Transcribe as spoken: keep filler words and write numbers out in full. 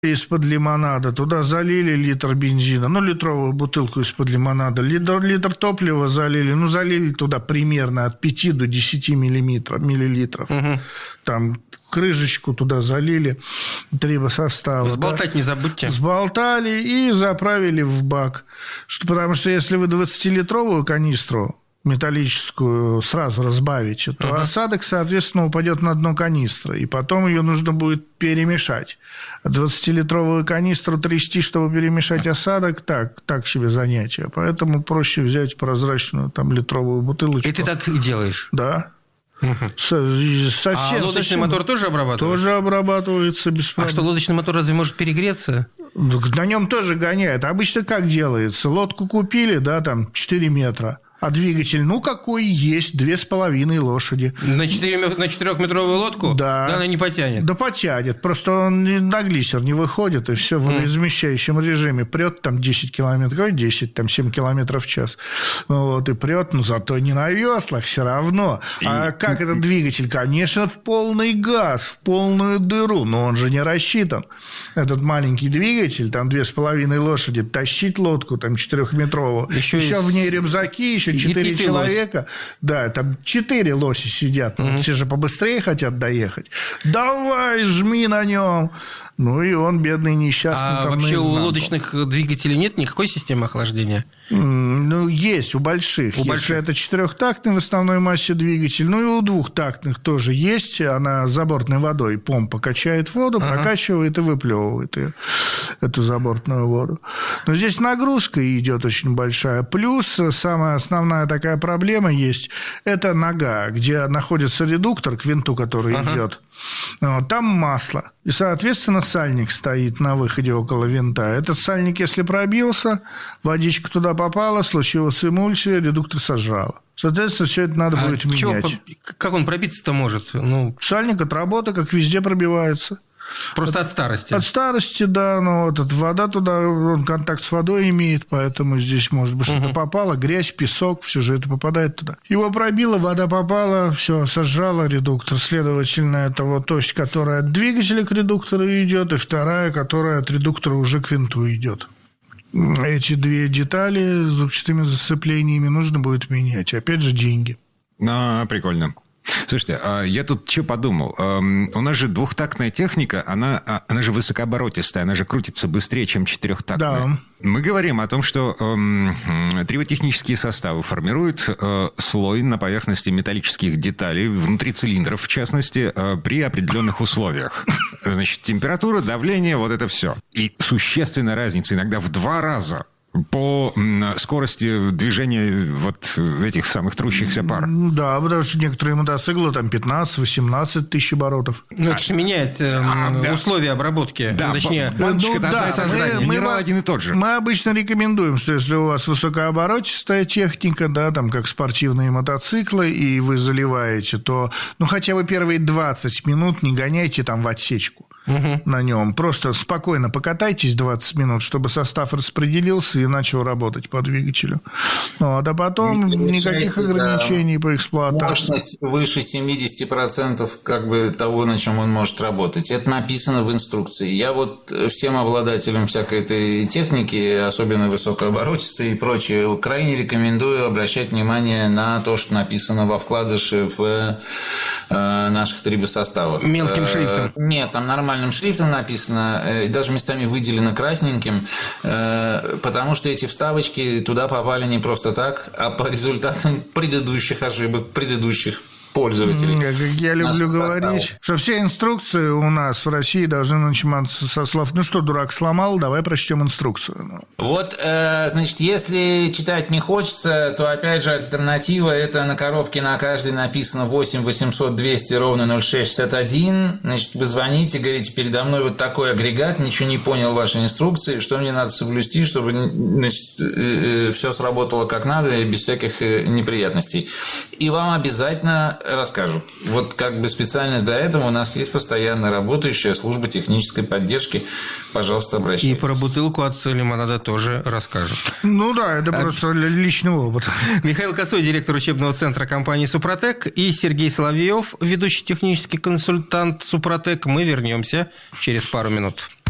из-под лимонада, туда залили литр бензина, ну, литровую бутылку из-под лимонада, литр, литр топлива залили, ну, залили туда примерно от пяти до десяти миллилитров. Угу. Там крышечку туда залили, три состава. Сболтать да? не забудьте. Сболтали и заправили в бак. Что, потому что если вы двадцатилитровую канистру металлическую сразу разбавите, то uh-huh. осадок, соответственно, упадет на дно канистры, и потом ее нужно будет перемешать. А двадцатилитровую канистру трясти, чтобы перемешать осадок, так, так себе занятие. Поэтому проще взять прозрачную там литровую бутылочку. И ты так и делаешь? Да. Uh-huh. Совсем, а лодочный совсем... мотор тоже обрабатывается? Тоже обрабатывается без проблем. А что, лодочный мотор разве может перегреться? На нем тоже гоняют. Обычно как делается? Лодку купили, да, там четыре метра. А двигатель, ну, какой есть, две с половиной лошади. На, четыре, на четырехметровую лодку? Да. Да, она не потянет. Да потянет. Просто он на глиссер не выходит, и все в водоизмещающем mm. режиме. Прет там десять километров, десять, там семь километров в час. Вот, и прет, но зато не на веслах все равно. А и... как этот двигатель? Конечно, в полный газ, в полную дыру. Но он же не рассчитан. Этот маленький двигатель, там две с половиной лошади, тащить лодку там четырехметровую. Еще, еще из... в ней рюкзаки, еще четыре человека. Лось. Да, там четыре лоси сидят. Угу. Все же побыстрее хотят доехать. Давай, жми на нем. Ну, и он, бедный, несчастный. А там вообще наизнанку. У лодочных двигателей нет никакой системы охлаждения? Ну, есть у больших. У Если больших. это четырехтактный в основной массе двигатель, ну, и у двухтактных тоже есть. Она забортной водой, помпа качает воду, ага. прокачивает и выплевывает ее, эту забортную воду. Но здесь нагрузка идет очень большая. Плюс самая основная такая проблема есть, это нога, где находится редуктор к винту, который ага. идет. Вот, там масло. И, соответственно, сальник стоит на выходе около винта. Этот сальник, если пробился, водичка туда попала, случилась эмульсия, редуктор сожрало. Соответственно, все это надо а будет менять. Чего, как он пробиться-то может? Ну... Сальник от работы, как везде, пробивается. Просто от, от старости? От старости, да. Но вот эта вода туда, он контакт с водой имеет, поэтому здесь, может быть, что-то угу. попало, грязь, песок, все же это попадает туда. Его пробило, вода попала, все, сожрало редуктор. Следовательно, это вот ось, которая от двигателя к редуктору идет, и вторая, которая от редуктора уже к винту идет. Эти две детали с зубчатыми зацеплениями нужно будет менять. Опять же, деньги. А, прикольно. Слушайте, я тут что подумал. У нас же двухтактная техника, она, она же высокооборотистая, она же крутится быстрее, чем четырехтактная. Да. Мы говорим о том, что э, триботехнические составы формируют э, слой на поверхности металлических деталей, внутри цилиндров, в частности, э, при определенных условиях. Значит, температура, давление, вот это все. И существенная разница, иногда в два раза, по скорости движения вот этих самых трущихся пар. Да, потому что некоторые мотоциклы там пятнадцать-восемнадцать тысяч оборотов. Ну, это же меняет э, а, да. условия обработки. Да, точнее, баночка ну, да, мы, мы, мы, один и тот же. Мы обычно рекомендуем, что если у вас высокооборотистая техника, да, там как спортивные мотоциклы, и вы заливаете, то ну хотя бы первые двадцать минут не гоняйте там в отсечку. Угу. На нем. Просто спокойно покатайтесь двадцать минут, чтобы состав распределился и начал работать по двигателю. Ну, а да потом никаких ограничений да, по эксплуатации. Мощность выше семьдесят процентов как бы того, на чем он может работать. Это написано в инструкции. Я вот всем обладателям всякой этой техники, особенно высокооборотистой и прочее, крайне рекомендую обращать внимание на то, что написано во вкладыше в э, наших трибосоставах. Мелким шрифтом? Нет, там нормально шрифтом написано, даже местами выделено красненьким, потому что эти вставочки туда попали не просто так, а по результатам предыдущих ошибок, предыдущих пользователей. Как я люблю говорить, что все инструкции у нас в России должны начинаться со слов «ну что, дурак, сломал, давай прочтем инструкцию». Вот, э, значит, если читать не хочется, то, опять же, альтернатива – это на коробке на каждой написано восемь восемьсот двести ровно ноль шесть шестьдесят один. Значит, вы звоните, говорите, передо мной вот такой агрегат, ничего не понял в вашей инструкции, что мне надо соблюсти, чтобы, значит, э, э, все сработало как надо и без всяких э, неприятностей. И вам обязательно расскажут. Вот как бы специально для этого у нас есть постоянно работающая служба технической поддержки. Пожалуйста, обращайтесь. И про бутылку от лимонада тоже расскажут. Ну да, это а... просто личный опыт. Михаил Косой, директор учебного центра компании «Супротек», и Сергей Соловьев, ведущий технический консультант «Супротек». Мы вернемся через пару минут.